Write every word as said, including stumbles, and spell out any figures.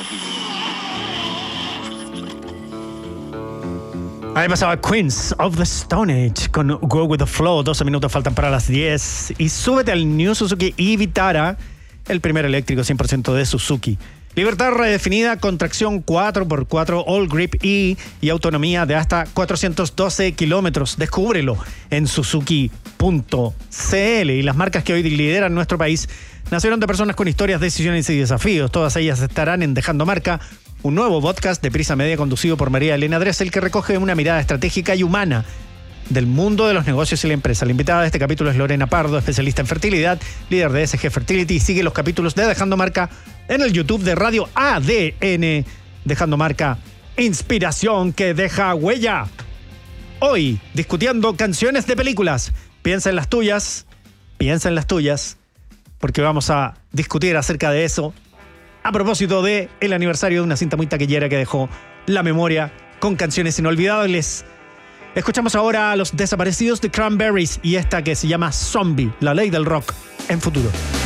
Ahí pasaba Queens of the Stone Age con Go With The Flow. doce minutos faltan para las diez. Y súbete al New Suzuki e-Vitara, el primer eléctrico cien por ciento de Suzuki. Libertad redefinida con tracción cuatro por cuatro All Grip E y autonomía de hasta cuatrocientos doce kilómetros. Descúbrelo en suzuki punto c l. Y las marcas que hoy lideran nuestro país nacieron de personas con historias, decisiones y desafíos. Todas ellas estarán en Dejando Marca, un nuevo podcast de Prisa Media conducido por María Elena Dressel, que recoge una mirada estratégica y humana del mundo de los negocios y la empresa. La invitada de este capítulo es Lorena Pardo, especialista en fertilidad, líder de S G Fertility, y sigue los capítulos de Dejando Marca en el YouTube de Radio A D N. Dejando Marca, inspiración que deja huella. Hoy, discutiendo canciones de películas. Piensa en las tuyas, piensa en las tuyas, porque vamos a discutir acerca de eso a propósito de el aniversario de una cinta muy taquillera que dejó la memoria con canciones inolvidables. Escuchamos ahora a Los Desaparecidos de Cranberries y esta que se llama Zombie, la ley del rock en Futuro.